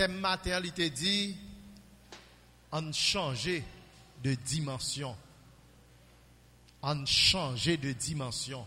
thème matin, il te dit, on changer de dimension. On changer de dimension.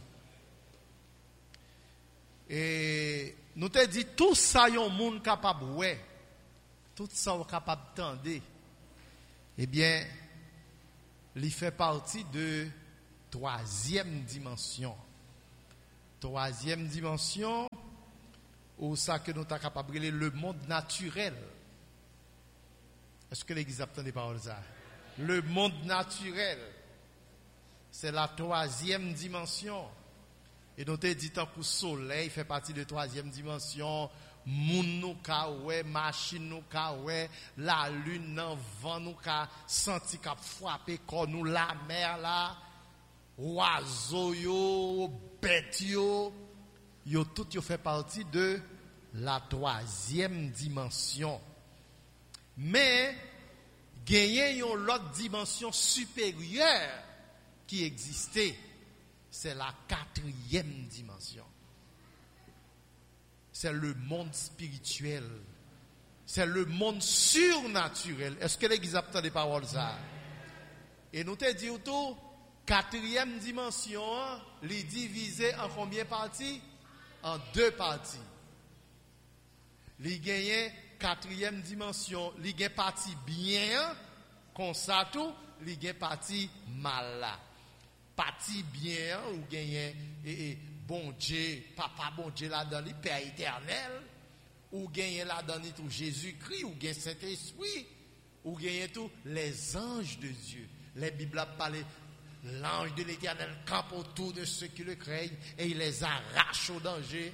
Et nous te dit, tout ça, yon monde capable, ouais. Tout ça, est capable d'entendre. Eh bien, il fait partie de troisième dimension. Troisième dimension, ou ça que nous sommes capables de le monde naturel. Est-ce que l'Église a entendu parole ça? Le monde naturel, c'est la troisième dimension. Et nous avons dit tant que le soleil fait partie de la troisième dimension, moun nou ka wè, machine nou ka wè, la lune nan vent nou ka senti ka frappé kon nou, la mer la, oiseau yo, bête yo, tout yo fait partie de la troisième dimension. Mais gagner yon l'autre dimension supérieure qui existait, c'est la quatrième dimension. C'est le monde spirituel. C'est le monde surnaturel. Est-ce que l'Église a entendu des paroles ça? Et nous te dit tout, quatrième dimension, les divisé en combien de parties? En deux parties. Les gagne quatrième dimension, les gagne partie bien, comme ça tout, les gagne partie mal. Partie bien, ou gagne bon Dieu, papa bon Dieu là-dedans, Père éternel, ou gagne là-dedans tout Jésus-Christ, ou gagne Saint-Esprit, ou gagne tout les anges de Dieu. Les Bibles parlent, l'ange de l'éternel campe autour de ceux qui le craignent et il les arrache au danger.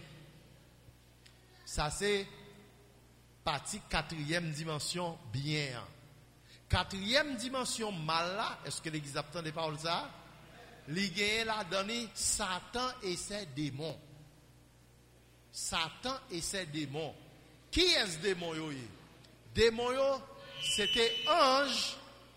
Ça c'est partie quatrième dimension bien. Quatrième dimension mal là, est-ce que l'Église a entendu des paroles ça? Li gagne la donné Satan et ses démons. Satan et ses démons. Qui est ce démon yo? Démon yo, c'était ange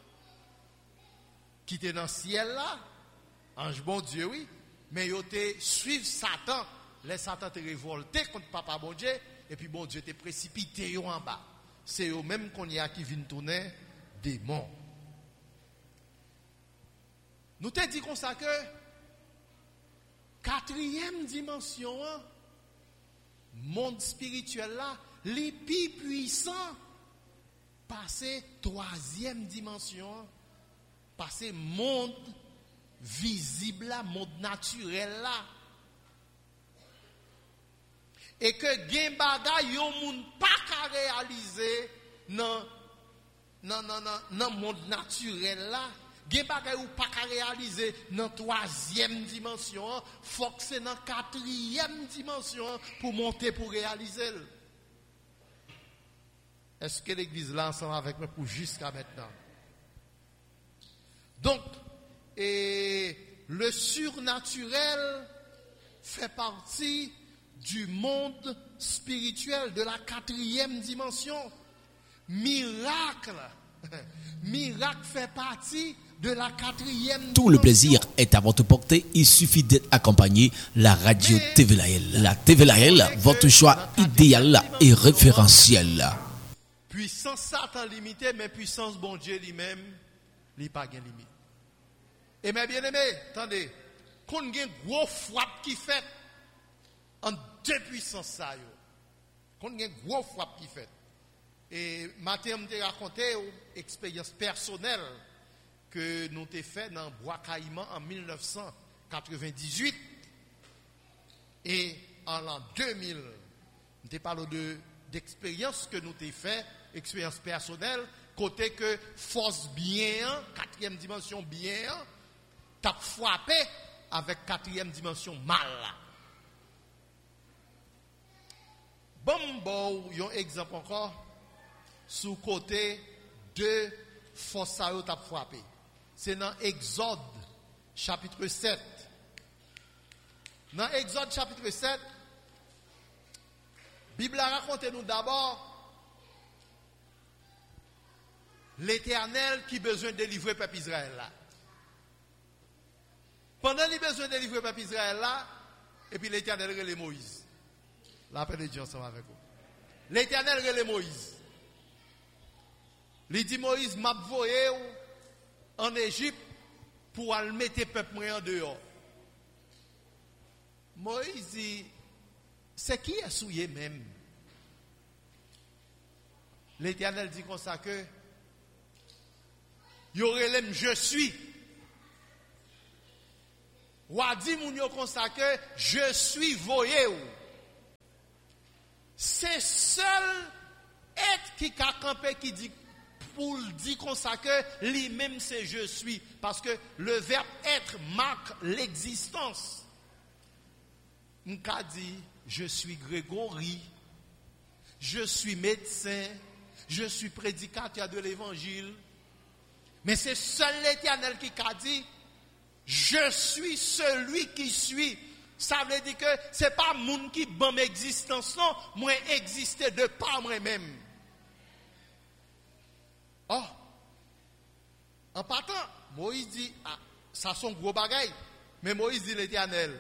qui était dans le ciel là. Ange bon Dieu oui, mais yo te suivre Satan. Les Satan te révolté contre papa bon Dieu et puis bon Dieu te précipité yo en bas. C'est eux même qu'on y a qui viennent tourner démons. Nous te dit comme ça que quatrième dimension, monde spirituel là, les plus puissants, passer troisième dimension, passer monde visible là, monde naturel là. Et que gen bagay yo moun pas ka réaliser dans monde naturel là. Gen bagay ou pas ka réaliser dans troisième dimension, faut que c'est dans quatrième dimension pour monter pour réaliser. Est-ce que l'église là ensemble avec moi pour jusqu'à maintenant? Donc le surnaturel fait partie du monde spirituel de la quatrième dimension. Miracle fait partie de la quatrième dimension. Tout le plaisir est à votre portée. Il suffit d'être accompagné. La radio TVLAL. La TVLAL, votre choix idéal et référentiel. Puissance Satan limitée, mais puissance bon Dieu lui-même, il n'y a pas de limite. Et mes bien-aimés, attendez, quand il y a une grosse frappe qui fait en deux puissances, ça, quand il y a une grosse frappe qui fait. Et Mathieu m'a raconté une expérience personnelle que nous avons fait dans Bois Caïman en 1998. Et en l'an 2000, nous avons parlé d'expérience que nous avons fait, expérience personnelle, côté que force bien, quatrième dimension bien, t'as frappé avec quatrième dimension mal. Bon, un exemple encore. Sous côté de force à t'a frappé. C'est dans Exode chapitre 7. Dans Exode chapitre 7, Bible raconte nous d'abord l'Éternel qui besoin de délivrer peuple Israël là. Pendant qu'il besoin de délivrer peuple Israël là, et puis l'Éternel relève Moïse. La paix de Dieu ensemble avec vous. L'Éternel relève Moïse. Il dit Moïse m'a voyé en Égypte pour aller mettre peuple en dehors. Moïse dit c'est qui est souillé même. L'Éternel dit comme ça que y aurait l'aime je suis. Wadi moun yo comme ça que je suis voyé. C'est seul être qui a campé qui dit pour dire comme ça que lui-même c'est je suis parce que le verbe être marque l'existence. M'ka dit je suis Grégory, je suis médecin, je suis prédicateur de l'évangile. Mais c'est seul l'Éternel qui a dit je suis celui qui suis. Ça veut dire que c'est pas moun qui bon existence non, moi exister de par moi-même. Oh. En partant, Moïse dit ah, ça sont gros bagaille. Mais Moïse dit l'Éternel.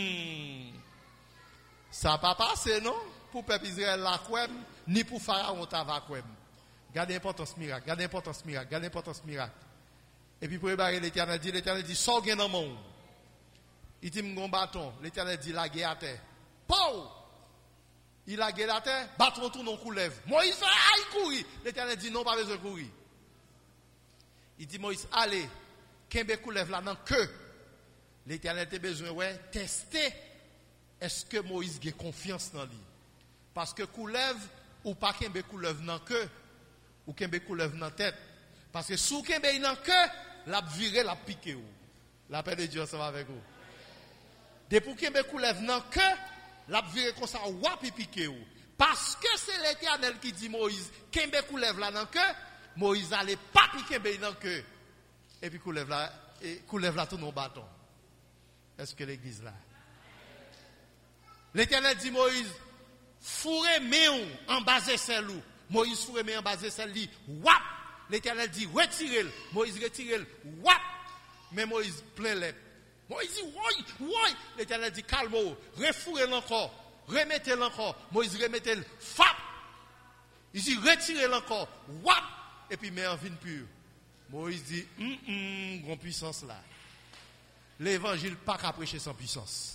Ça n'a pas passé non pour peuple Israël la kwem ni pour Pharaon ta va kwem. Gardez l'importance miracle, gardez l'importance miracle, gardez l'importance miracle. Et puis pour préparer l'Éternel dit sors gen dans mon. Il dit mon bâton, l'Éternel dit la guerre à terre. Pow! Il a guerre à terre, bâton tout non coulève. Moïse aïe courir. L'Éternel dit non pas besoin de courir. Il dit Moïse allez, kembe coulève là dans que l'Éternel a besoin ouais tester est-ce que Moïse a confiance dans lui. Parce que coulève ou pas kembe coulève dans que ou kembe coulève dans tête. Parce que sous kembe dans que la viré la piqué ou. La paix de Dieu ça va avec vous. Depuis kembe coulève dans que la viré comme ça wapi piqué ou. Parce que c'est l'Éternel qui dit Moïse kembe coulève là dans que Moïse allait pas piquer dans que et puis coulève là tout nos bâtons. Est-ce que l'église là? L'Éternel dit Moïse fourrez méon en bas de celle ou. Moïse fourrez méon en bas de celle dit wap. L'Éternel dit retirez-le. Moïse retire-le. Wap. Mais Moïse plein l'ép. Moïse dit oui. L'Éternel dit calme-vous. Refourrez-le encore. Remettez-le encore. Moïse remettez-le. Fap. Il dit retirez-le encore. Wap. Et puis met en vin pur. Moïse dit grande puissance là. L'évangile pas qu'à prêcher sans puissance.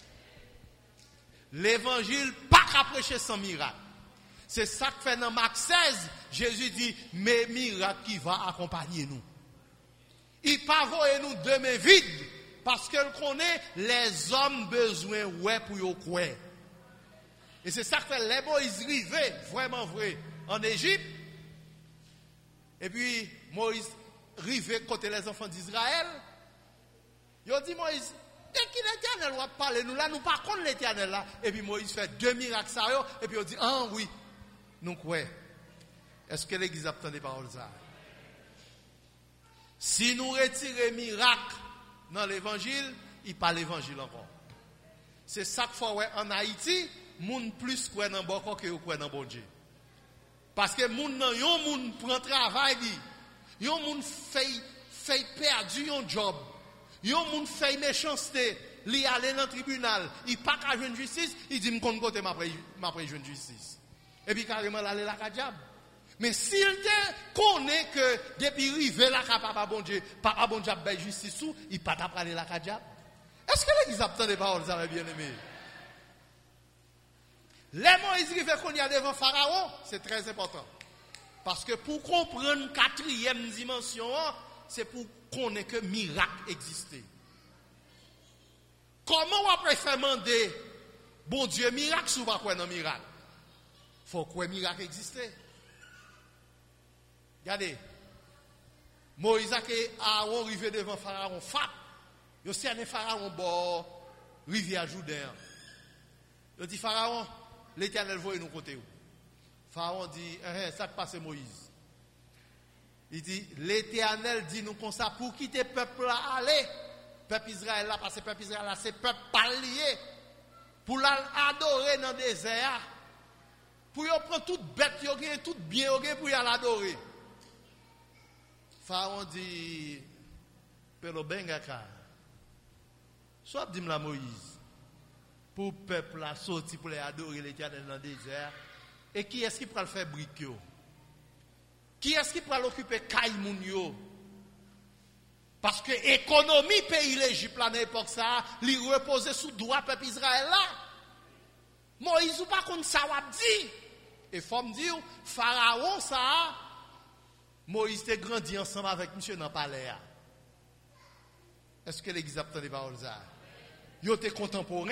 L'évangile pas qu'à prêcher sans miracle. C'est ça que fait dans Marc 16, Jésus dit mais miracle qui va accompagner nous. Il pas voyer nous de mains vides parce qu'elle connaît les hommes besoin ouais pour y croire. Et c'est ça que fait les Moïse rivé vraiment vrai en Égypte. Et puis Moïse rivé côté les enfants d'Israël. Il a dit Moïse dès qu'il l'Éternel va parler nous là nous pas contre l'Éternel là et puis Moïse fait 2 miracles ça et puis il dit ah oui nous quoi est-ce que l'église attend des paroles ça si nous retirons miracle dans l'évangile il pas l'évangile encore c'est ça qu'il faut ouais en Haïti moun plus croit dans bon que croit dans bon Dieu parce que moun nan yon moun prend travail li yon moun fait perdu yon job. Yon moun fait méchanceté, li aller dans le tribunal, il pas qu'à joindre justice, il dit m'kon côté m'a joindre justice. Et puis carrément l'aller la kadjab. Mais s'il te connaît que depuis rivé la papa bon Dieu bail justice ou, il pas t'a aller la kadjab. Est-ce que l'église attend des paroles ça bien aimé? Les Moïse rivé qu'on y a devant Pharaon, c'est très important. Parce que pour comprendre quatrième dimension, c'est pour qu'on ait que miracle existait. Comment on peut faire demander bon Dieu miracle si on va croire dans miracle? Il faut croire miracle existait. Regardez. Moïse a arrivé devant Pharaon fat. Il y a un Pharaon bord rivière Jourdain. Il dit Pharaon, l'Éternel voit nous côté où. Pharaon dit ça passe Moïse. Il dit, l'Éternel dit nous comme ça pour quitter le peuple là, aller. Peuple Israël là, parce que peuple Israël là, c'est peuple pas lié. Pour l'adorer dans le désert. Pour y prendre toute bête, tout bien, pour y l'adorer. Pharaon dit, Pelo Bengaka, soit dit la Moïse, pour le peuple là, sortir pour les adorer l'Éternel dans le désert. Et qui est-ce qui peut le faire briquer? Qui est-ce qui pourra l'occuper Kaïmounio? Parce que l'économie pays l'Égypte à l'époque ça, li reposait sous droit peuple Israël là. Moïse ou pas contre ça wap dit. Et faut me dire Pharaon ça Moïse était grandi ensemble avec monsieur dans le palais. Est-ce que l'église a entendu parole ça? Yo étaient contemporains.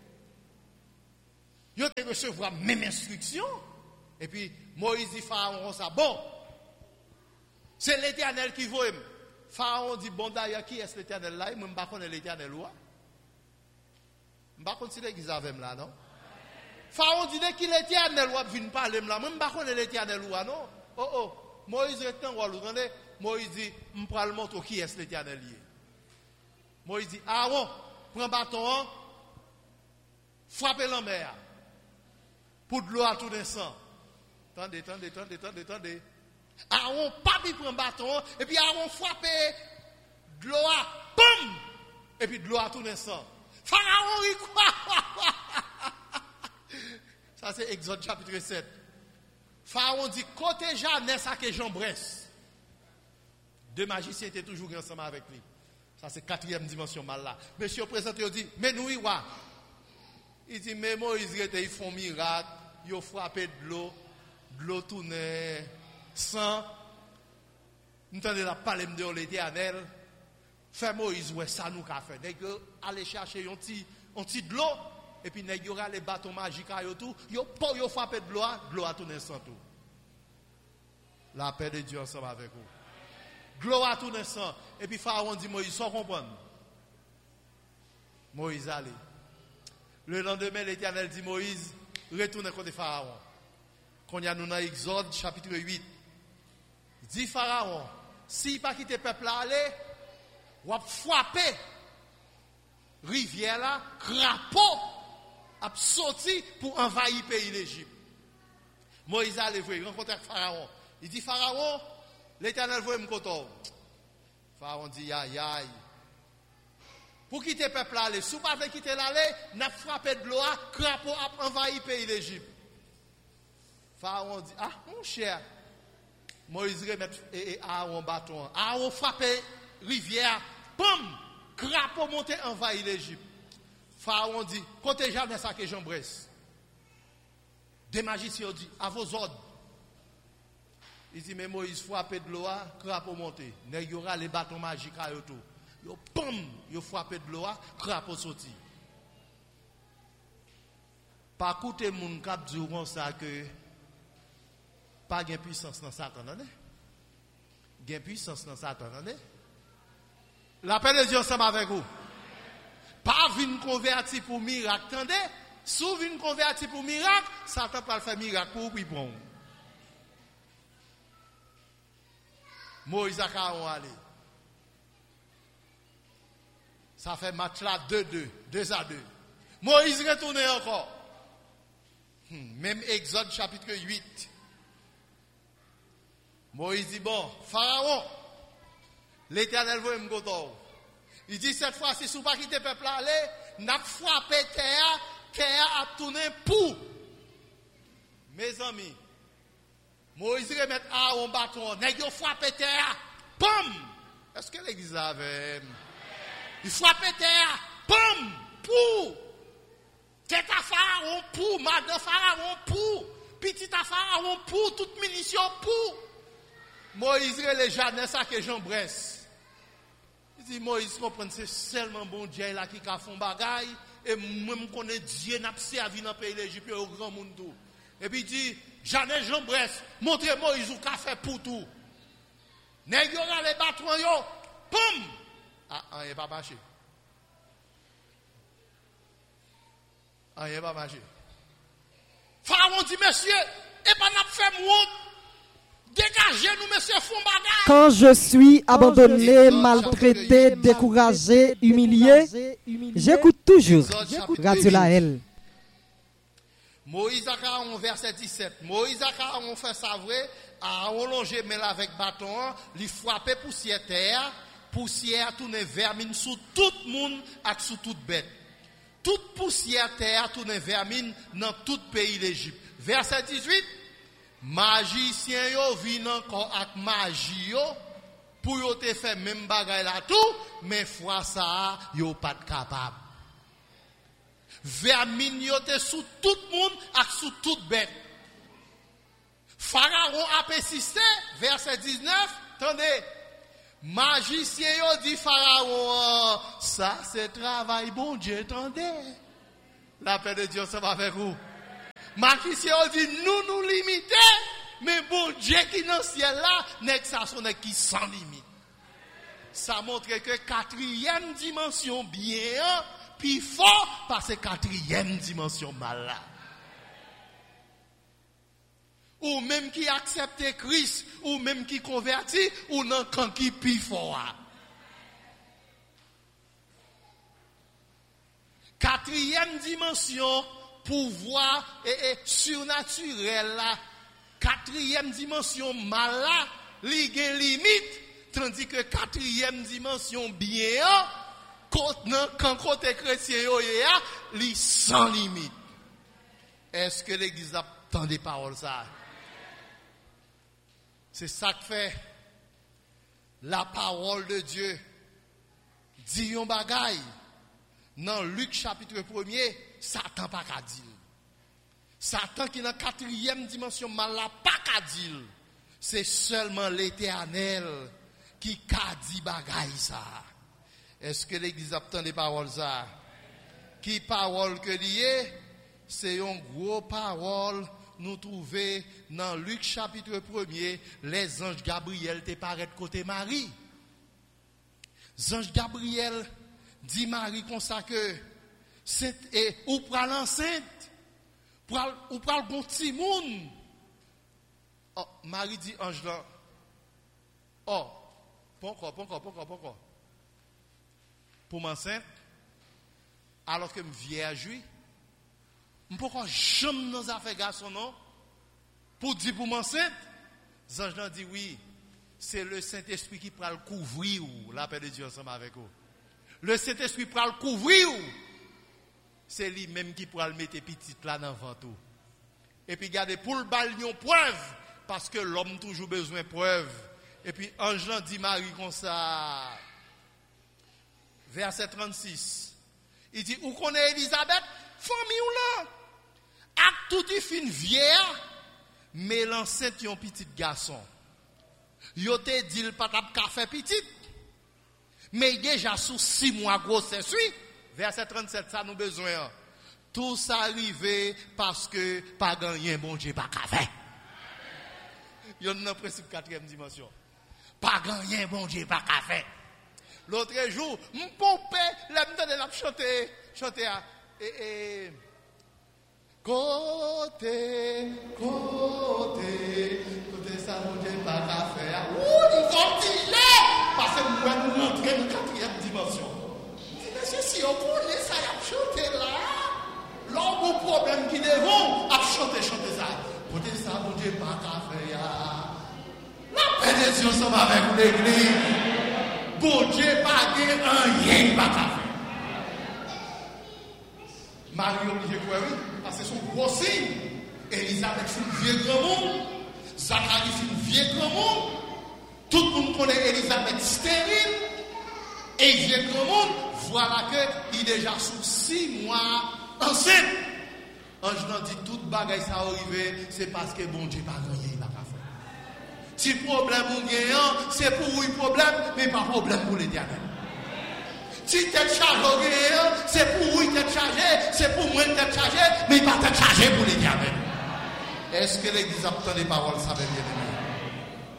Yo étaient recevoir même instruction. Et puis Moïse dit Pharaon ça bon. C'est l'Éternel qui veut. Pharaon dit bon d'ailleurs qui est l'Éternel là? Moi je ne sais pas l'Éternel là. Je ne sais pas si l'église avait là non. Pharaon dit qui l'Éternel là vient parler là. Moi je ne sais pas l'Éternel là non. Oh Moïse est en rôle. Moïse dit je prends le montrer qui est l'Éternel là. Moïse dit Aaron prends bâton frappez la mer pour de l'eau à tout instant. Attendez. Aaron pas puis prend bâton et puis Aaron frappe de l'eau à boum et puis de l'eau à tout instant. Pharaon il quoi? Ça c'est Exode chapitre 7. Pharaon dit côté Janès à que Jean Bresse. Deux magiciens étaient toujours ensemble avec lui. Ça c'est quatrième dimension mal là. Monsieur présente il dit mais nous il dit mais Moïse ils font miracle, ils frappé de l'eau tournait sang. Nous entendons la parler de l'Éternel. Fait Moïse ouais ça nous qu'a fait. Nèg aller chercher un petit de l'eau et puis nèg aura les bâtons magiques à tout, yo frappé de l'eau a tourné sang tout. La paix de Dieu ensemble avec vous. Gloire à tout instant. Et puis Pharaon dit Moïse, sans comprendre. Moïse allez. Le lendemain, l'Éternel dit Moïse, retourne côté Pharaon. Quand il y a nous dans Exode chapitre 8. Dit Pharaon, si pas quitter peuple là aller, ou a frapper rivière là, crapaud a sorti pour envahir le pays d'Égypte. Moïse allait rencontrer Pharaon. Il dit Pharaon, l'Éternel veut me conter. Pharaon dit aïe. Pour quitter le peuple aller, si vous ne pouvez quitter l'aller, n'a frappé de l'eau, crapaud a envahi le pays d'Égypte. Pharaon dit mon cher, Moïse remet Aaron bâton. Aaron frappé rivière, pam, crapaud monté envahi l'Égypte. Pharaon dit côté jamais ça que Jean Bresse. Des magiciens dit à vos ordres. Il dit, mais Moïse frappé de l'eau, crapaud monté. Il y aura les bâtons magiques à tout. Yo pam, yo frappé de l'eau, crapaud sorti. Pas écouter moun k'ap di comme ça que pas gain puissance dans Satan, non? Gain puissance dans Satan, non? La paix de Dieu ensemble avec vous. Pas vinn converti pour miracle, attendez? Si vous vinn converti pour miracle, Satan pas faire miracle pour vous bon. Moïse a allé. Ça fait match là 2-2 2-2. Moïse retourne encore. Même Exode chapitre 8. Moïse dit bon, Pharaon, l'Éternel veut me goto. Il dit cette fois-ci, si vous pas quitter peuple aller, n'a frappé terre a tourné pour. Mes amis, Moïse remet Aaron bâton, nèg yo frappé terre, pam! Est-ce que l'église avait il frappé terre, pam! Pour! Tête à Pharaon pour, madame Pharaon pour, petit à Pharaon pour, toute munition pour. Moïse les Janès à que Jean Bresse. Il dit Moïse comprend c'est seulement bon Dieu là qui a fait bagaille et moi me connais Dieu n'a servi dans le pays d'Égypte au grand monde tout. Et puis il dit Janès Jean Bresse, montrez Moïse ou qu'a fait pour tout. Nèg yo les bâtons yo, pam! Il pas marché. Il pas marché. Pharaon dit monsieur, et pas n'a fait monde. Dégagez-nous, monsieur, font bagaille. Quand je suis abandonné, maltraité, découragé, humilié, j'écoute toujours Radio Laël. Moïse a verset 17. Moïse a fait ça vrai, a allongé mais avec bâton, lui frappé poussière terre, poussière tourner vermine sous tout le monde et sous toute bête. Toute poussière terre tourner vermine dans tout pays d'Égypte. Verset 18. magicien yo vin encore avec magie yo pour yo te faire même bagay là tout, mais fois ça yo pas capable. Vermine yo te sous tout monde ak sous toute bête. Pharaon a persisté, verset 19, attendez. Magicien yo dit Pharaon, ça c'est travail bon Dieu, attendez. La paix de Dieu ça va avec vous. Magicien yo dit nous limiter, mais bon Dieu qui dans le ciel là, n'est que ça son qui sans limite. Ça montre que quatrième dimension bien, puis fort parce que quatrième dimension mal là. Ou même qui accepte Christ, ou même qui convertit, ou non quand qui pi fort. Quatrième dimension, pouvoir et surnaturel là. Quatrième dimension mal là, li gen limite, tandis que quatrième dimension bien, quand côté chrétien yo ya, li sans limite. Est-ce que l'église attend des paroles ça? C'est ça que fait la parole de Dieu. Dit yon bagay. Dans Luc chapitre 1er, Satan pas qu'à dire. Satan qui dans quatrième dimension mal la pas qu'à dire. C'est seulement l'Éternel qui qu'a dit bagay ça. Est-ce que l'église attend des paroles ça? Qui parole que lié? C'est une gros parole. Nous trouvons dans Luc chapitre 1er, les anges Gabriel te paraît côté Marie. Les anges Gabriel dit Marie comme ça que ou pral enceinte, ou pral bon petit monde. Oh, Marie dit ange là. Oh, pas encore. Pour m'enceinte, alors que me vierge. Pourquoi jamais dans affaires garçon non pour dire pour m'enceinte Zange nan dit oui c'est le Saint-Esprit qui prend le couvrir ou la paix de Dieu ensemble avec vous. Le Saint-Esprit prend le couvrir ou c'est lui même qui prend le mettre petit là dans ventre. Et puis regardez pour le balion preuve parce que l'homme toujours besoin de preuve. Et puis ange dit Marie comme ça verset 36. Il dit où connaît Élisabeth famille ou là ak tout dit fin vierge mais l'enceinte yon petit garçon. Yo te dit le pas t'a faire petit. Mais déjà sous 6 mois grossesse oui. Verset 37 ça nous besoin. Tout ça arrivé parce que pas gagné bon Dieu pas ka faire. Yon dans principe 4e dimension. Pas gagné bon Dieu pas ka faire. L'autre jour, m'pompe l'aime de la chanter à côté ça mon Dieu pas qu'à faire. Il faut dire parce que moi nous rentrer dans 4e dimension. Monsieur si on connaît ça y a chanter là. L'homme au problème qui devant a chanter ça. Côté ça mon Dieu pas qu'à faire. La paix de Dieu ensemble avec l'église. Bon Dieu pas rien pas qu'à faire. Marie obligé quoi oui parce que son gros signe. Elisabeth c'est un vieux grand monde. Zacharie c'est un vieux grand monde. Tout le monde connaît Elisabeth stérile. Et vieux grand monde. Voilà que il est déjà sous 6 mois enceinte. Ange n'a dit toute bagaille ça arrivé, c'est parce que bon Dieu pas gagné pas faire. Si problème ou gagnant, c'est pour oui problème, mais pas problème pour l'Éternel. Si tête chargée, c'est pour oui tête chargée, c'est pour moi tête chargée, mais pas tête chargée pour l'Éternel. Est-ce que l'église entend les paroles ça bien aimé?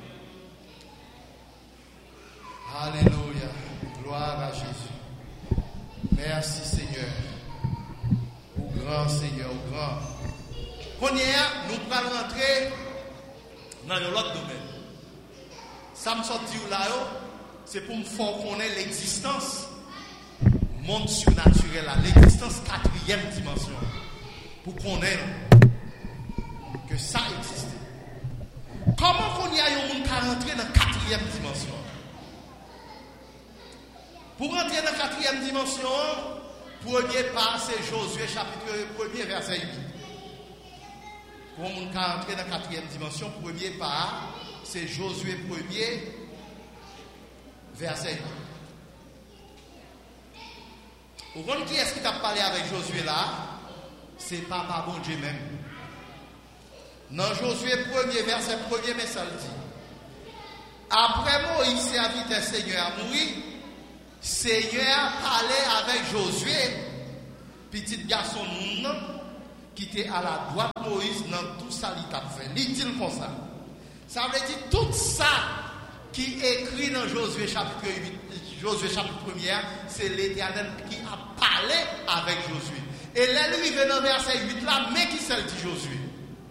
Alléluia. Gloire à Jésus. Merci Seigneur. Au grand Seigneur, au grand. Qu'on y a, nous allons rentrer dans l'autre domaine. Ça me sortit là, c'est pour me faire connaître l'existence monde surnaturel, l'existence 4e dimension. Pour connaître que ça existe. Comment qu'on y a un monde qui rentrer dans 4e dimension? Pour rentrer dans 4e dimension, premier pas, c'est Josué chapitre 1er, verset 8. Pour on va entrer dans la quatrième dimension, premier pas, c'est Josué 1er, verset 1. Vous comprenez qui est-ce qui t'a parlé avec Josué là? C'est Papa bon Dieu même. Dans Josué 1er, verset 1er, mais ça le dit. Après Moïse s'est invité le Seigneur à mourir, Seigneur parlait avec Josué, petit garçon qui était à la droite de Moïse dans tout ça qu'il a fait. Il dit comme ça. Ça veut dire tout ça qui est écrit dans Josué chapitre 8, Josué chapitre 1er, c'est l'Éternel qui a parlé avec Josué. Et là, lui, il vient dans verset 8 là, mais qui s'est dit Josué?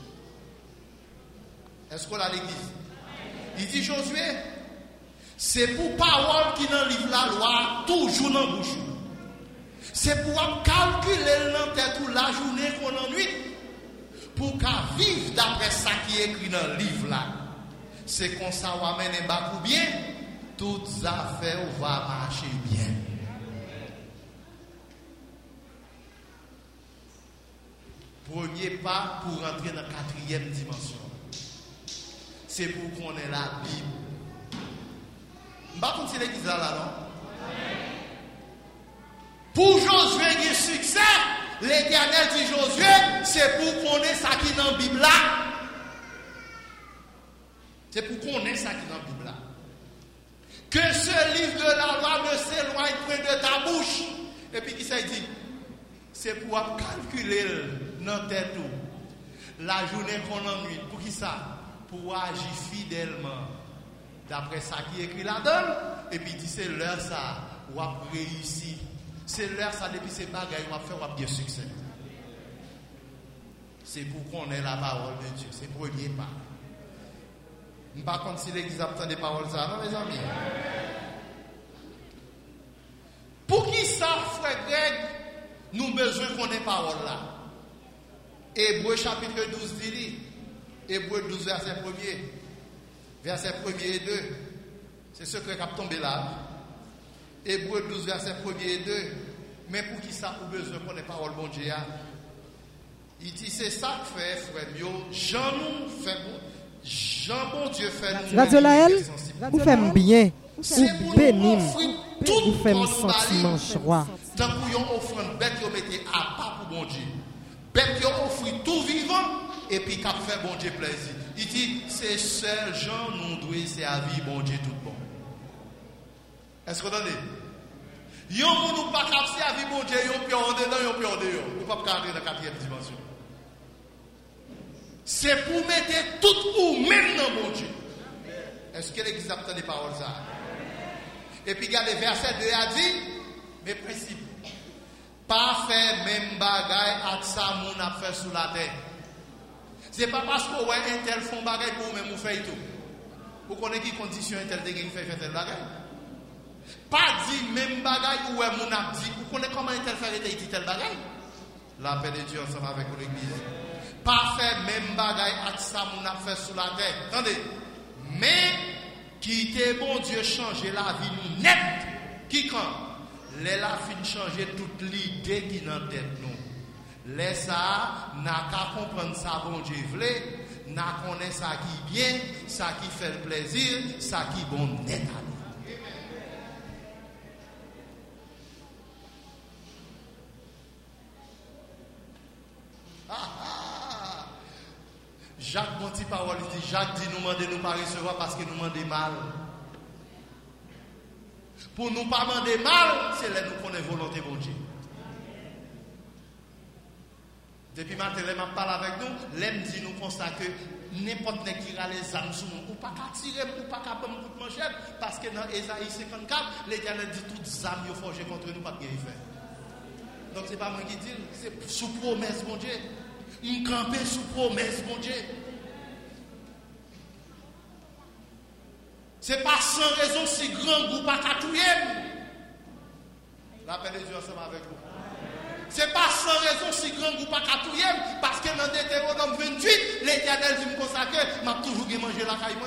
Est-ce qu'on a l'église? Il dit Josué, c'est pour parole qui dans le livre la loi, toujours dans la bouche. C'est pour calculer dans tête toute la journée qu'on ennuie, pour qu'à vivre d'après ça qui est écrit dans le livre là. C'est qu'on ça va mener beaucoup bien, toutes affaires vont marcher bien. Premier pas pour rentrer dans la quatrième dimension. C'est pour qu'on ait la Bible. Je ne sais pas si l'église là, non? Pour Josué qui succès, l'Éternel dit Josué, c'est pour qu'on ait ça qui est dans la Bible là. C'est pour qu'on ait ça qui est dans la Bible là. Que ce livre de la loi ne s'éloigne point de ta bouche. Et puis qui ça dit? C'est pour calculer dans tête la journée qu'on ennuie. Pour qui ça? Pour agir fidèlement d'après ça qui est écrit là-dedans. Et puis dit c'est l'heure ça, ou a réussi. C'est l'heure ça, depuis ces bagages, on va faire bien succès. C'est pour qu'on ait la parole de Dieu. C'est le premier pas. Je ne sais pas si l'église a des paroles ça, non mes amis? Pour qui ça, frère Greg, nous avons besoin qu'on ait parole là? Hébreu chapitre 12 dit, Hébreu 12 verset 1er, verset 1er et 2, c'est ce que cap tombé là. Hébreu 12 verset 1er et 2, mais pour qui ça, nous avons besoin qu'on ait parole bon Dieu? Il dit c'est ça que fait frère Mio, Jean nous fait Jean bon Dieu fait nous. Radio Laël, vous faites bien, vous bénissez, vous faites un sentiment joie. Tant que vous offrez bête, vous mettez à part pour bon Dieu. Bête, vous offrez tout vivant et puis cap fait bon Dieu plaisir. Il dit c'est seul Jean nous doit servir bon Dieu tout bon. Est-ce que vous entendez? Yon nous pas cap servir bon Dieu, yon pion dedans, yon pion dehors. Vous pas entrer dans la quatrième dimension. C'est pour mettre tout ou même dans bon Dieu. Est-ce que l'église a entendu les paroles ça? Et puis regardez verset 2 a dit, mes principes. Pas faire même bagaille à ça moun a fait sous la terre. C'est pas parce que ouais un tel font bagaille pour même vous faire tout. Vous connaissez qui condition un tel de fait tel bagaille? Pas dit même bagaille ou ouais moun a dit. Vous connaissez comment un tel fait tel bagaille? La paix de Dieu ensemble avec l'église. Pas faire même bagaille à ça mon a fait sous la terre. Attendez. Mais qui était bon Dieu changer la vie nous net. Qui quand les la fin changer toute l'idée qui dans tête nous. Les ça n'a qu'à comprendre ça bon Dieu voulait, n'a connaît ça qui bien, ça qui fait le plaisir, ça qui bon net à nous. Jacques, mon petit parole, il dit, Jacques dit, nous demandez nous pas recevoir parce que nous demandons mal. Pour nous pas demander mal, c'est là nous connaissons volonté de Dieu. Depuis matin, les m'a parlé avec nous, l'aime dit nous constate que n'importe qui a les âmes sur nous, ou pas qu'à tirer, ou pas qu'à prendre un coup de manchette, parce que dans Ésaïe 54, l'Éternel dit toutes les âmes qui forgées contre nous, pas de guérir. Donc c'est pas moi qui dis, c'est sous promesse, mon Dieu. Nous camper sous promesse, mon Dieu. C'est pas sans raison si grand groupe à catouiller. La paix de Dieu ensemble avec vous. C'est pas sans raison si grand groupe à catouiller, parce que dans Deutéronome 28, l'Éternel dit me consacrer, m'a toujours mangé la caille.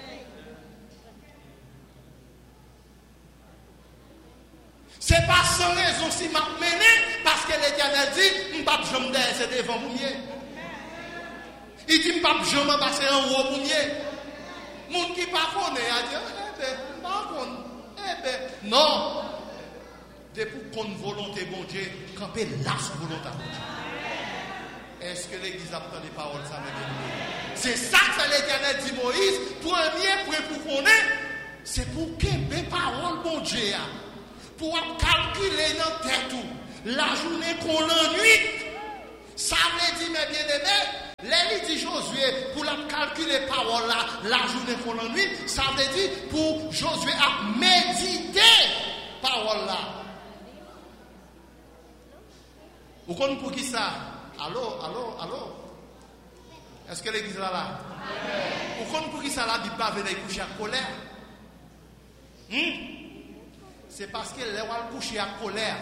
C'est pas sans raison si m'a mené, parce que l'Éternel dit, m'pas jamais c'est devant vous mieux. Il dit, pas jamais passer en haut pour nier. Moun qui pas connaît, a dit, pas connaît. Non. Depuis qu'on volonté bon Dieu, camper là son volonté bon Dieu. Est-ce que l'église a pris les paroles ça me c'est ça que l'Éternel dit Moïse, premier point pour qu'on ait, c'est pour que les paroles bon Dieu, pour calculer dans tête la journée qu'on l'ennuie. Ça veut dire, mes bien-aimés, les dit Josué, pour la calculer paroles là, la journée qu'on l'ennuie, ça veut dire pour Josué à méditer paroles là. Vous connaissez pour qui ça? Allô? Est-ce que l'église est là? Vous connaissez pour qui ça la Bible va venir coucher à colère? C'est parce que les gens coucher à colère.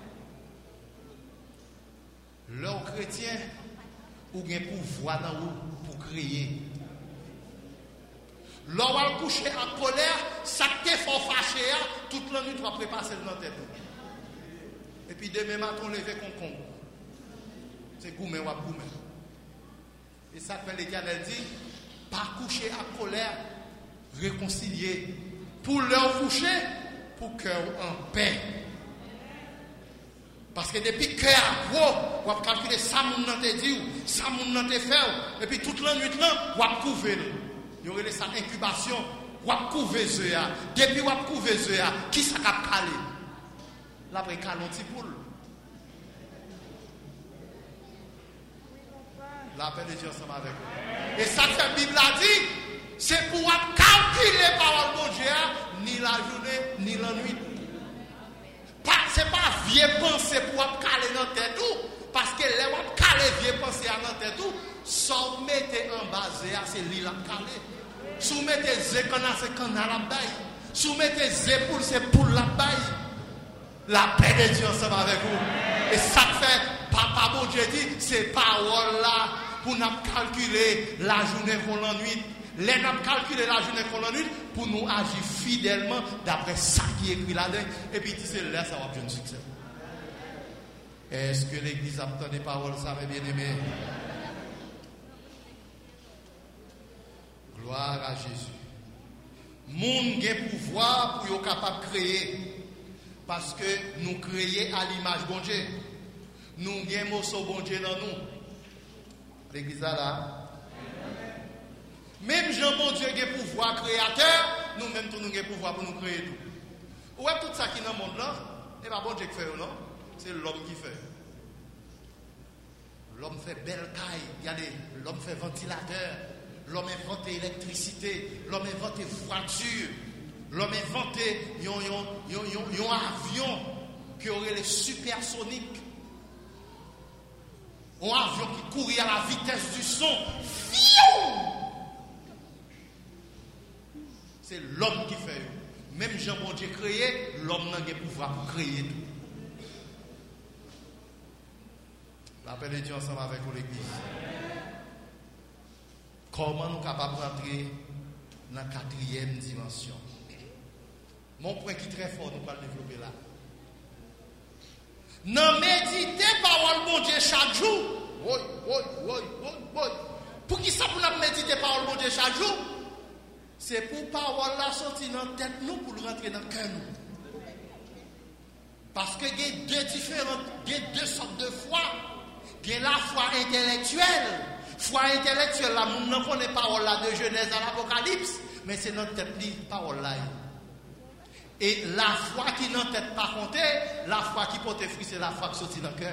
Leurs chrétiens ont un pouvoir dans vous pour créer. Leurs gens coucher à colère, ça te fait fâcher, toute la nuit tu vas préparer dans ta tête. Et puis demain matin, on lève concombre. C'est gourmet ou gourmet. Et ça fait l'Éternel dit, pas coucher à colère, réconcilier. Pour leur coucher, pour cœur en paix. Parce que depuis cœur gros, on va calculer ça moun nan te dit, ça moun nan te fait, et puis toute la nuit là, on va couvrir. Il y aurait ça incubation, on va couvrir ça. Depuis on va couvrir ça, qui ça va caler? La vraie calon ti poule. L'appel de Dieu ensemble avec vous. Et ça que la Bible a dit, c'est pour calculer les paroles de Dieu, ni la journée, ni la nuit. Ce n'est pas vieux pensée pour caler dans la tête tout. Parce que les gens caler vieux pensée dans la tête tout, sans mettre en bas, c'est l'île à caler. Si vous mettez zécana, c'est canal à bail. Si vous mettez zépoule, c'est pour la bail. La paix de Dieu ensemble avec vous. Et ça fait, Papa bon Dieu dit, ces paroles-là, pour nous calculer la journée qu'on l'ennuie. Les nous calculer la journée qu'on l'ennuie pour nous agir fidèlement d'après ça qui est écrit là-dedans. Et puis, c'est là, ça va bien un succès. Est-ce que l'église a entendu des paroles, ça va bien aimé? Gloire à Jésus. Moun gen pouvoir pour être capable de créer. Parce que nous créons à l'image de bon Dieu. Nous avons un morceau bon Dieu dans nous. L'église là. Même Jean bon Dieu a un pouvoir créateur, nous-mêmes nous avons un pouvoir pour nous créer tout. Où est tout ça qui est dans le monde là? Ce n'est pas bon Dieu qui fait, non? C'est l'homme qui fait. L'homme fait belle caille. Regardez, l'homme fait ventilateur. L'homme invente l'électricité. L'homme invente voiture. L'homme invente un avion qui aurait les supersoniques. Un avion qui courait à la vitesse du son. C'est l'homme qui fait. Même Jean bon Dieu créé, l'homme n'a pas pouvoir pour créer tout. L'appel de Dieu ensemble avec l'église. Comment nous sommes capables d'entrer dans la 4e dimension? Mon point qui est très fort, nous allons développer là. Non, méditer parole bon Dieu chaque jour. Pour qui ça pour nous méditer parole bon Dieu chaque jour? C'est pour parole là sortir dans la tête nous pour rentrer dans le cœur nous. Parce que il y a deux sortes de foi. Il y a la foi intellectuelle. Foi intellectuelle, là, nous ne connaissons pas parole là de Genèse à l'Apocalypse, mais c'est notre tête li parole là. Et la foi qui n'a tête pas compter, la foi qui porte fruit, c'est la foi qui sortit dans le cœur.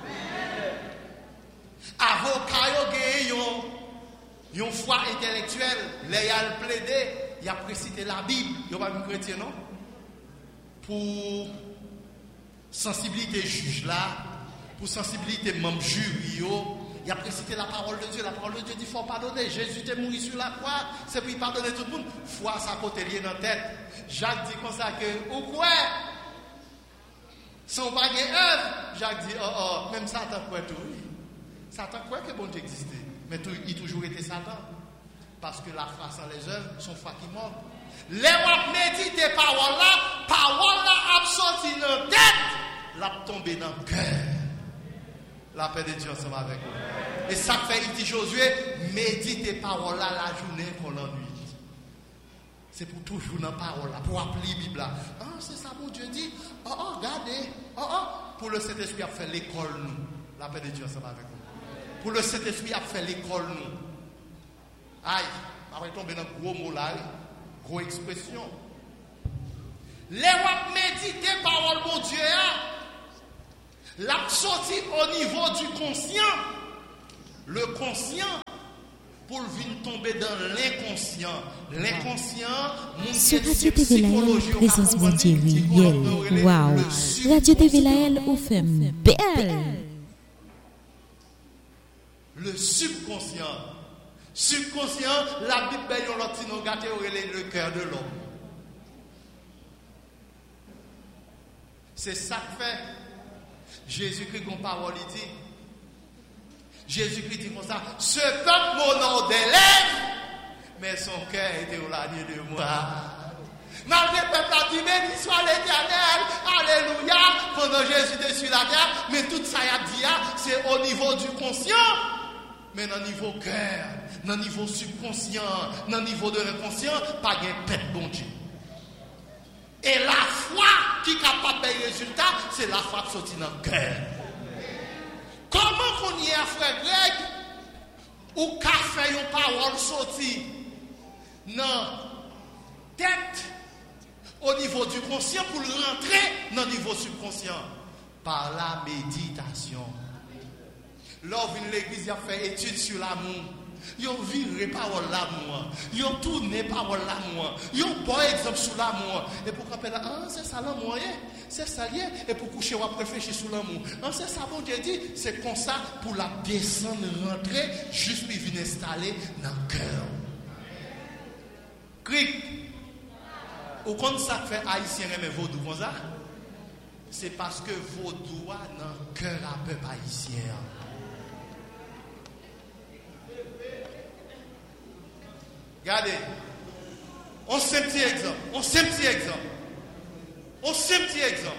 Avocat yo une foi intellectuelle, les a plaidé, il a précité la Bible, il n'y a pas de chrétien non? Pour sensibilité juge là, pour sensibilité membre jury, il a précité la parole de Dieu. La parole de Dieu dit qu'il faut pardonner. Jésus est mort sur la croix, c'est pour pardonner tout le monde. Foi, ça côté lié dans la tête. Jacques dit comme ça que, ou quoi? Si on pas de œuvre, Jacques dit, même Satan croit tout. Satan croit que bon Dieu existait. Mais il a toujours été Satan. Parce que la foi sans les œuvres, son foi qui mord. Les gens méditer parole là, absorti dans la tête, l'a tombé dans le cœur. La paix de Dieu ensemble avec vous. Et ça fait, il dit Josué, médite tes paroles là la journée qu'on l'ennuie. C'est pour toujours dans la parole là, pour appeler la Bible là. Ah, c'est ça, mon Dieu dit. Regardez. Pour le Saint-Esprit a fait l'école nous. La paix de Dieu, ça va avec nous. Pour le Saint-Esprit a fait l'école nous. Aïe, on va tomber dans un gros mot là, gros expression. Les wap méditer parole mon Dieu, l'a sorti au niveau du conscient. Le conscient pour venir tomber dans l'inconscient. L'inconscient, mon Radio TVLAL, présence bon Dieu, wow. Radio TVLAL, ou fait belle. Le subconscient. Subconscient, la Bible est le cœur de l'homme. C'est ça que fait. Jésus-Christ, comme parole, il dit. Jésus-Christ dit comme ça, ce peuple mon nom des lèvres, mais son cœur était au lanier de moi. Malgré le peuple a dit, béni soit l'Éternel, alléluia, pendant Jésus était sur la terre, mais tout ça y a dit, c'est au niveau du conscient, mais dans le niveau cœur, dans le niveau subconscient, dans le niveau de l'inconscient, pas de pète bon Dieu. Et la foi qui est capable de résultat, c'est la foi qui sortit dans le cœur. Comment qu'on y est, frère Greg, ou qu'a fait une parole sortie dans tête au niveau du conscient pour rentrer dans le niveau subconscient? Par la méditation. Lors de l'église, il a fait étude sur l'amour. Ils ont viré parole l'amour. Ils ont tourné parole l'amour. Ils ont bon exemple sur l'amour. Et pour qu'on c'est ça l'amour, c'est ça lié. Et pour coucher, on va réfléchir sur l'amour. C'est ça, bon Dieu dit, c'est comme ça pour la descendre, rentrer, juste pour venir installer dans le cœur. Cric. Ou quand ça fait haïtien, mais vaudou comme ça, c'est parce que vaudou dans le cœur à peu haïtien. Regardez, on sait un petit exemple.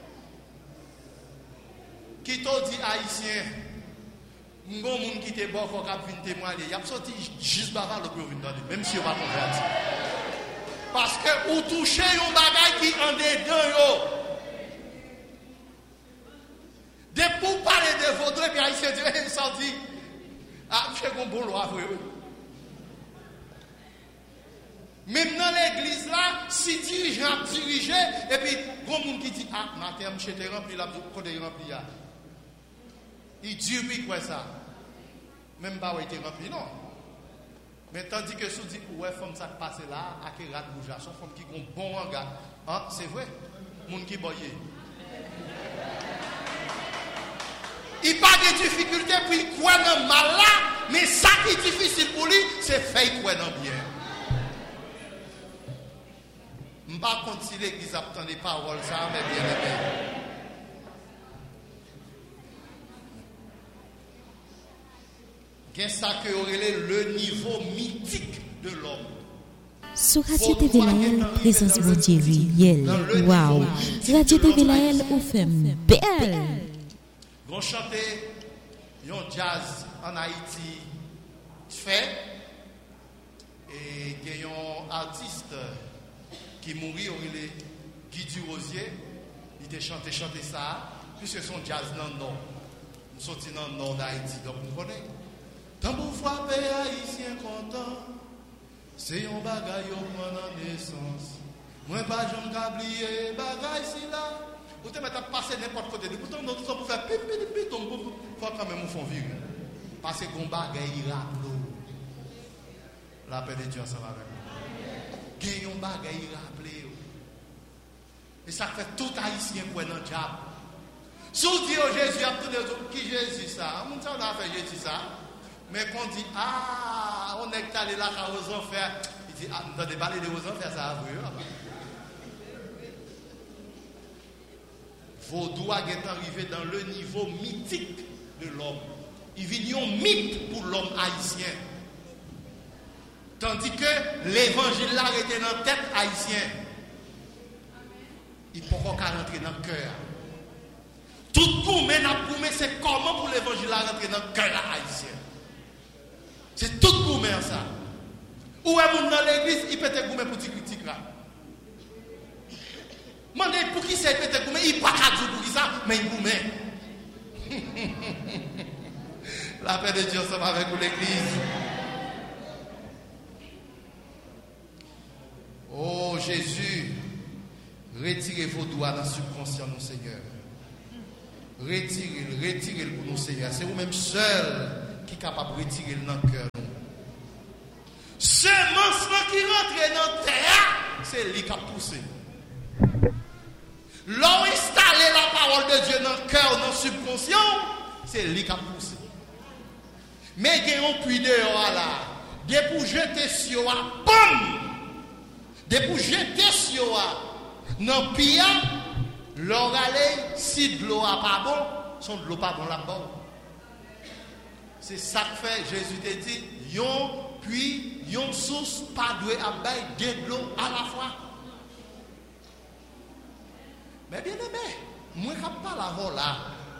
Qui t'a dit haïtien, mon monde qui était bon, qui a vu témoigner, il a sorti juste bavard le pour venir même si on va convertir. Parce que vous touchez un bagage qui en dedans. Dès pour parler de votre puis haïtien, il sorti. Ah, je fais un bon loi, oui. Même dans l'église là, si dirigeant dirige, et puis, grand monde qui dit, ah, matin, je t'ai rempli la côté rempli. Il dit, oui, quoi ça? Même pas où il était rempli, non. Mais tandis que si vous dites, ouais, femme ça passe là, à qui rate bouge, son femme qui a un bon regard. Ah, c'est vrai, monde qui boye. Il n'a pas de difficulté pour il croire dans le mal là, mais ça qui est difficile pour lui, c'est faire croire dans le bien. Je ne vais pas continuer l'église à attendre des paroles, ça, mais bien aimé. Qu'est-ce que aurait le niveau mythique de l'homme? Sur Radio TVLAL, présence bon Dieu, wow. Radio TVLAL, ou fait belle. On chantait un jazz en Haïti fait et il y a un artiste qui mourit, il est Guy Durosier, il a chanté ça, puisque son jazz dans le nord. Nous sommes dans le nord d'Haïti, donc vous connaissez. Tant pour frapper haïtien content, c'est un bagaille au point de naissance. Moi, pas j'aime oublier bagaille si là. Vous te mettez à passer n'importe côté. Pourtant, nous sommes pour faire pipi, il faut quand même nous faire vivre. Parce que qu'on bagaille, il rappelle. La paix de Dieu, ça va avec nous. Gagne un bagaille, il rappelle. Et ça fait tout haïtien pour un diable. Si vous dites Jésus, à tous les autres, qui Jésus ça? On a fait Jésus ça. Mais qu'on dit, ah, on est allé là aux enfers. Il dit, ah, nous avons parlé de aux enfers, ça a vu. Vaudou est arrivé dans le niveau mythique de l'homme. Il vient un mythe pour l'homme haïtien. Tandis que l'évangile là était dans la tête haïtienne. Il ne peut pas rentrer dans le cœur. Tout gourmet n'a gourmet, c'est comment pour l'évangile à rentrer dans le cœur haïtien. C'est tout gourmet ça. Ou est mon dans l'église, il peut être gourmet pour critiquer. Mandez pour qui c'est peut être gourmet, il pas qu'à dire pour qui ça, mais il gourmet. La paix de Dieu ensemble avec vous l'église. Oh Jésus, retirez vos doigts dans le subconscient, nous Seigneur. Retirez-le pour nous, Seigneur. C'est vous-même seul qui est capable de retirer dans le cœur. Semence qui rentre dans la terre, c'est lui qui a poussé. L'on installé la parole de Dieu dans le cœur, dans le subconscient, c'est lui qui a poussé. Mais il y a un puits dehors là. Dès pour jeter sur la pomme. Dès pour jeter sur la dans le pied, l'on allait, si de l'eau n'est pas bon, son de l'eau pas bon là-bas. C'est ça que fait, Jésus t'a dit, yon puis yon source pas doué à bailler de l'eau à la fois. Mais bien aimé, moi je ne pas la voix là.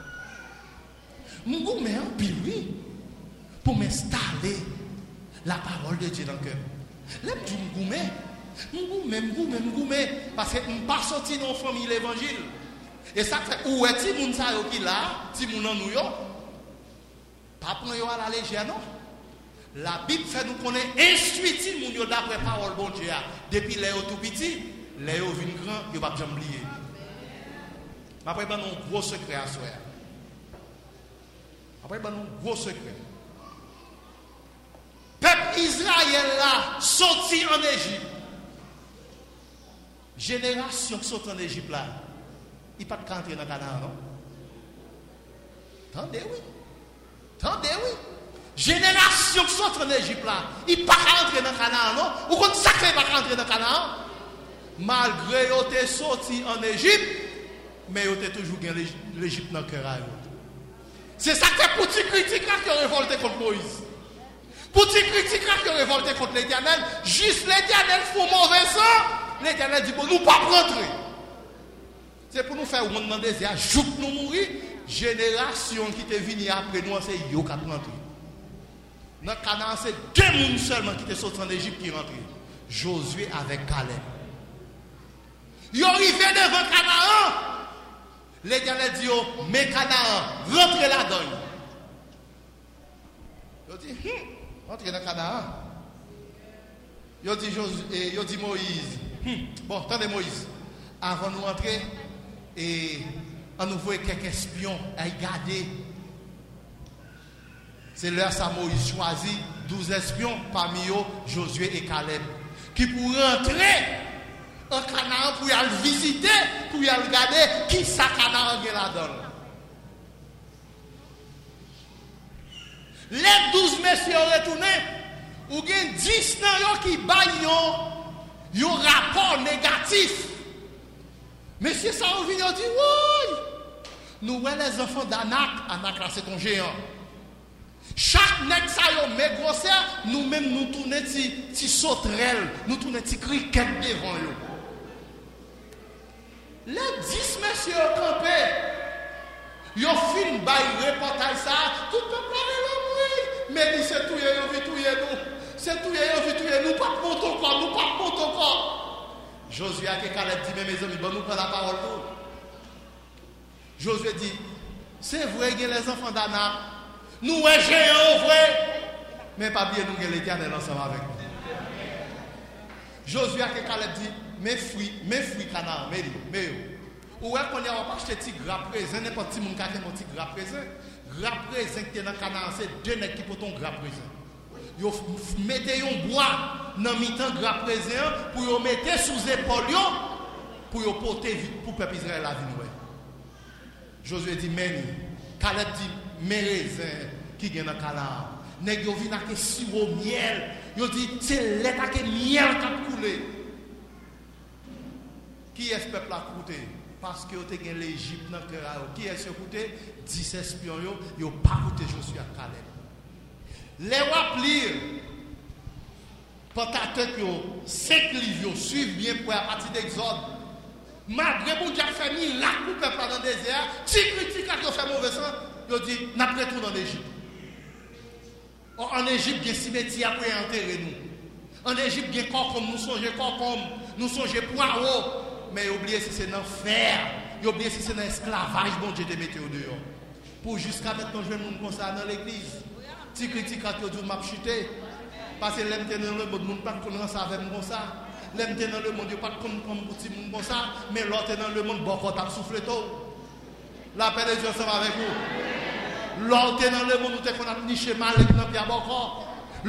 Je mets un pile pour m'installer la parole de Dieu dans le cœur. Là, je me parce que je ne suis pas sorti dans la famille l'évangile. Et ça fait, où est-ce que vous qui là, si vous n'en nous pas pour nous à la légère, non? La Bible fait nous connaître intuitivement nous d'après parole bon Dieu. Depuis les tout petits, les hauts viennent grands, ils ne vont pas jamais oublier. Après, il y a un gros secret à soi. Après, il y a un gros secret. Peuple Israël là, sorti en Égypte. Génération qui sort en Égypte là, il pas de rentrer dans le Canaan, non? Attendez, oui. Attendez, oui. Génération qui sort en Égypte là, il pas rentrer dans le Canaan, non? Ou quand ça fait pas rentrer dans le Canaan, malgré qu'ils étaient sortis en Égypte, mais ils étaient toujours gagné l'Égypte dans le cœur. C'est ça que pour les critiques qui ont révolté contre Moïse. Pour les critiques qui ont révolté contre l'Éternel, juste l'Éternel fait mauvais sang. L'Éternel dit, bon, nous ne pas rentrer. C'est pour nous faire un monde dans le désert, ajoute nous mourir. Génération qui est venue après nous, c'est yo qui est rentré. Dans le Canaan, c'est deux personnes seulement qui sont sortis en Égypte qui sont rentrés. Josué avec Caleb. Ils sont arrivés devant Canaan. L'Éternel dit, mais Canaan, rentrez là-dedans. Ils dit, rentrez dans Canaan. Ils dit Moïse. Bon, attendez Moïse. Avant de nous entrer, et on nous voit quelques espions à regarder. C'est là ça Moïse choisit 12 espions parmi eux, Josué et Caleb, qui pour rentrer en Canaan pour y aller visiter, pour y aller regarder qui ça Canaan est là-dedans. Les 12 messieurs retournés, ou bien 10 qui baillent un rapport négatif. Monsieur ça on vient dit oui. Nous voyons les enfants d'Anak, Anak là c'est ton géant. Chaque nègre ça yo mais grosseur, nous-mêmes nous tourner ti sauterelle, nous tourner ti criquet devant eux. Les 10 messieurs campés, ils ont fait une baille reportage ça, tout le peuple a mais c'est tout ils ont vu tout nous. C'est tout ils ont vu tout nous pas monter encore, nous pas monter encore. Josué a Caleb dit, mais mes amis, bon, nous prenons la parole pour. Josué dit, c'est vrai que les enfants d'Anak, nous sommes géants, vrai, mais pas bien nous l'Éternel ensemble avec nous. Josué a Caleb dit, mes fruits, Canaan, mais où est-ce qu'on a pas acheté petit gras présent, n'importe qui qui a un petit gras présent. Gras présent qui est dans Canaan, c'est deux nègres qui portent un gras présent. Vous mettez un bois dans le mi-temps gras présent pour vous mettre sous l'épaule pour vous porter vite pour le peuple Israël la vie. Josué dit, mais Caleb dit, mes raisins qui viennent dans Canaan. Nèg yo vinn avec sirop miel. Yo dit, c'est lait avec miel qui a coulé. Qui est ce peuple a coûté? Parce que vous avez l'Égypte dans le cœur. Qui est ce coûté? 10 espions, ils n'ont pas coûté Josué à Caleb. Les rois lire Pentateuque, 5 livres, suivent bien pour la partie d'Exode. Malgré bon Dieu fait miracle pour peuple dans le désert, si critique a fait mauvais sang, il dit n'a pas retourné en Égypte. En Égypte, il y a cimetière pour enterrer nous. En Égypte, il y a corps comme nous songeons poireaux. Mais oubliez si c'est dans le fer, oubliez si c'est dans l'esclavage, bon Dieu te mette au dehors. Pour jusqu'à maintenant, je vais me comme ça dans l'église. Si critique a dit m'a chuté. Parce que l'aime dans le monde, pas connaître ça avec comme ça. L'aime dans le monde, pas connaître comme ça. Mais l'autre dans le monde, bon, quand soufflé tout. La paix de Dieu ensemble avec vous. L'autre dans le monde, où tu qu'on a niché mal avec notre pied à bord.